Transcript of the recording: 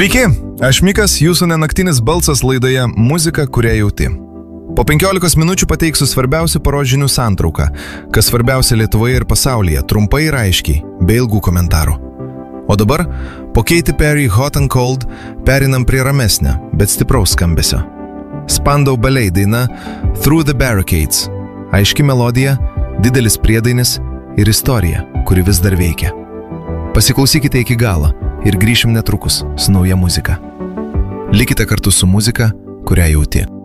Sveiki, aš Mikas, jūsų nenaktinis balsas laidoje Muzika, kurią jauti. Po 15 minučių pateiksiu svarbiausių paros žinių santrauką, kas svarbiausia Lietuvoje ir pasaulyje, trumpai ir aiškiai, be ilgų komentarų. O dabar, po Katy Perry Hot and Cold, perinam prie ramesnio, bet stipraus skambesio. Spandau Ballet daina Through the Barricades. Aiški melodija, didelis priedainis ir istorija, kuri vis dar veikia. Pasiklausykite iki galo ir grįšim netrukus su nauja muzika. Likite kartu su muzika, kurią jauti.